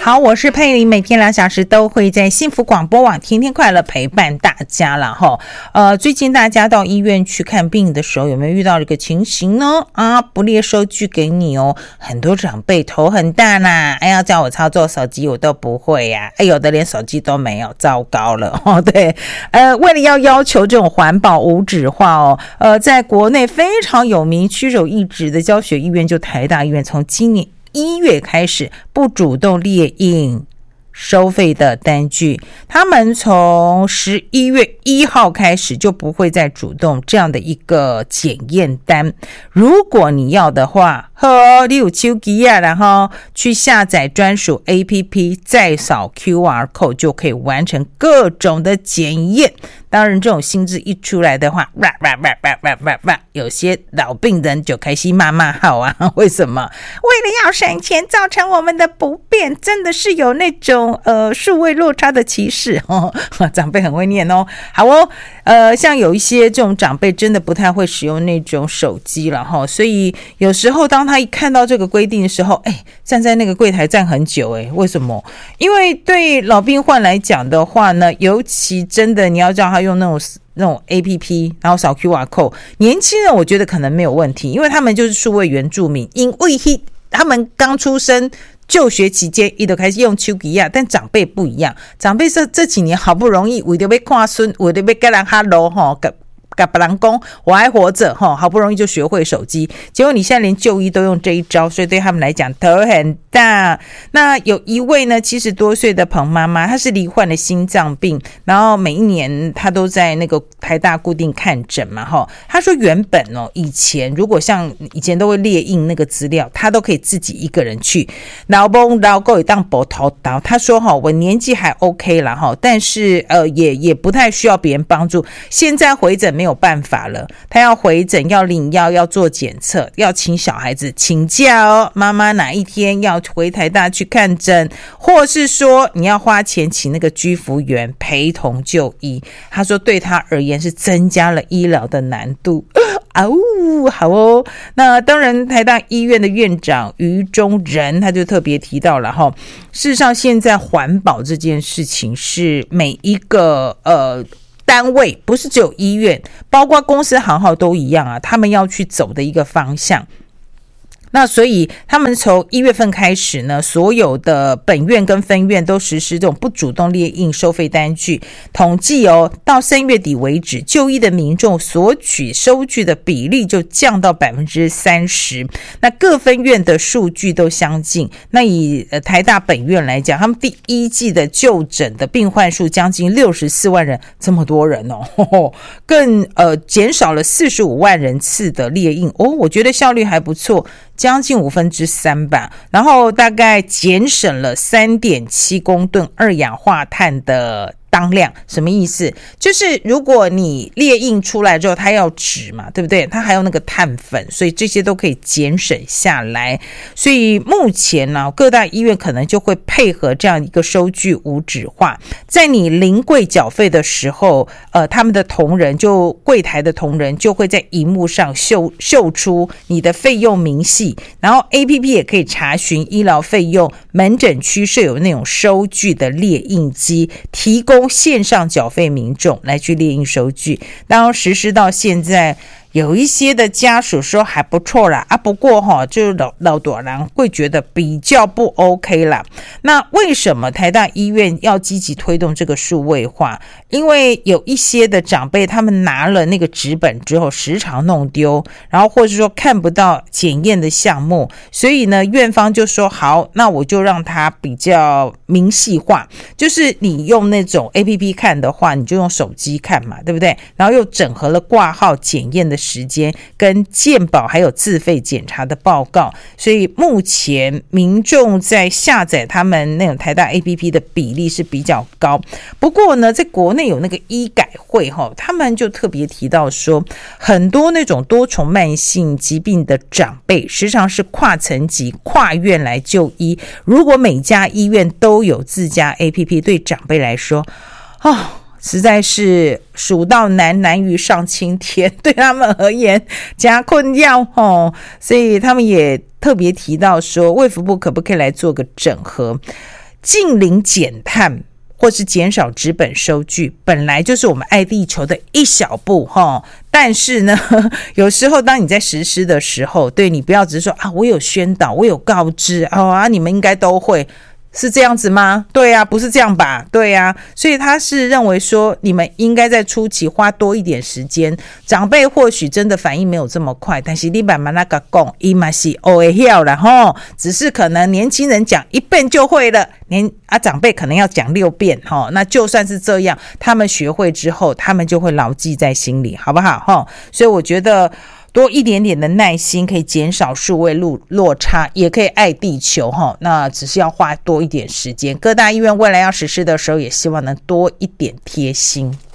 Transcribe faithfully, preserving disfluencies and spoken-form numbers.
好，我是佩玲，每天两小时都会在幸福广播网天天快乐陪伴大家了哈。呃，最近大家到医院去看病的时候，有没有遇到一个情形呢？啊，不列收据给你哦，很多长辈头很大啦，哎呀，叫我操作手机我都不会呀、啊，哎，有的连手机都没有，糟糕了哦。对，呃，为了要要求这种环保无纸化哦，呃，在国内非常有名、屈指一指的教学医院，就台大医院，从今年一月开始不主动列印收费的单据，他们从十一月一号开始就不会再主动这样的一个检验单。如果你要的话，呵，你有手机啊，然后去下载专属 A P P， 再扫 Q R code 就可以完成各种的检验。当然，这种心智一出来的话，哇哇哇哇哇哇哇，有些老病人就开始骂骂号啊！为什么？为了要省钱，造成我们的不便，真的是有那种呃数位落差的歧视哦。长辈很会念哦。好哦，呃，像有一些这种长辈真的不太会使用那种手机了哈，所以有时候当他一看到这个规定的时候，哎，站在那个柜台站很久，哎，为什么？因为对老病患来讲的话呢，尤其真的你要叫他用那种那种 A P P， 然后扫 Q R code， 年轻人我觉得可能没有问题，因为他们就是数位原住民，因为他们刚出生就学期间他就开始用手机啊，但长辈不一样，长辈是这几年好不容易为了要看孙，为了要跟人 hello 齁，跟别人说我还活着，好不容易就学会手机，结果你现在连就医都用这一招，所以对他们来讲头很大。那有一位呢七十多岁的彭妈妈，她是罹患了心脏病，然后每一年她都在那个台大固定看诊嘛，她说原本哦，以前如果像以前都会列印那个资料，她都可以自己一个人去，老公老公也当波头刀。她说哈，我年纪还 OK 啦哈，但是呃也也不太需要别人帮助。现在回诊没有办法了，她要回诊，要领药，要做检测，要请小孩子请假哦。妈妈哪一天要回台大去看诊，或是说你要花钱请那个居服员陪同就医，她说对她而言是增加了医疗的难度。啊呜，好哦。那当然，台大医院的院长于中仁他就特别提到了哈，事实上现在环保这件事情是每一个呃。单位不是只有医院，包括公司行号都一样啊，他们要去走的一个方向。那所以他们从一月份开始呢，所有的本院跟分院都实施这种不主动列印收费单据，统计哦，到三月底为止，就医的民众索取收据的比例就降到 百分之三十。 那各分院的数据都相近。那以呃台大本院来讲，他们第一季的就诊的病患数将近六十四万人，这么多人哦，呵呵更呃减少了四十五万人次的列印哦，我觉得效率还不错，将近五分之三吧，然后大概节省了 三点七公吨二氧化碳的当量。什么意思？就是如果你列印出来之后它要纸嘛，对不对？它还有那个碳粉，所以这些都可以节省下来。所以目前呢、啊，各大医院可能就会配合这样一个收据无纸化，在你临柜缴费的时候，呃，他们的同仁就柜台的同仁就会在荧幕上秀秀出你的费用明细，然后 A P P 也可以查询医疗费用，门诊区设有那种收据的列印机，提供线上缴费民众来去列印收据。当然实施到现在，有一些的家属说还不错啦啊，不过哈、哦，就是老老多人会觉得比较不 OK 啦。那为什么台大医院要积极推动这个数位化？因为有一些的长辈他们拿了那个纸本之后时常弄丢，然后或是说看不到检验的项目，所以呢院方就说好，那我就让它比较明细化，就是你用那种 A P P 看的话，你就用手机看嘛，对不对？然后又整合了挂号检验的时间跟健保还有自费检查的报告，所以目前民众在下载他们那种台大 A P P 的比例是比较高。不过呢，在国内有那个医改会他们就特别提到说，很多那种多重慢性疾病的长辈时常是跨层级跨院来就医，如果每家医院都有自家 A P P， 对长辈来说哦实在是数到难，难于上青天，对他们而言加困扰哦，所以他们也特别提到说，卫福部可不可以来做个整合？ 净零减碳或是减少纸本收据本来就是我们爱地球的一小步齁，但是呢有时候当你在实施的时候，对，你不要只是说啊我有宣导，我有告知哦啊你们应该都会，是这样子吗？对啊，不是这样吧？对啊，所以他是认为说你们应该在初期花多一点时间，长辈或许真的反应没有这么快，但是你慢慢那个讲他也是学会晓啦齁，只是可能年轻人讲一遍就会了，年啊长辈可能要讲六遍齁，那就算是这样，他们学会之后他们就会牢记在心里，好不好齁？所以我觉得多一点点的耐心可以减少数位落差，也可以爱地球齁，那只是要花多一点时间，各大医院未来要实施的时候也希望能多一点贴心。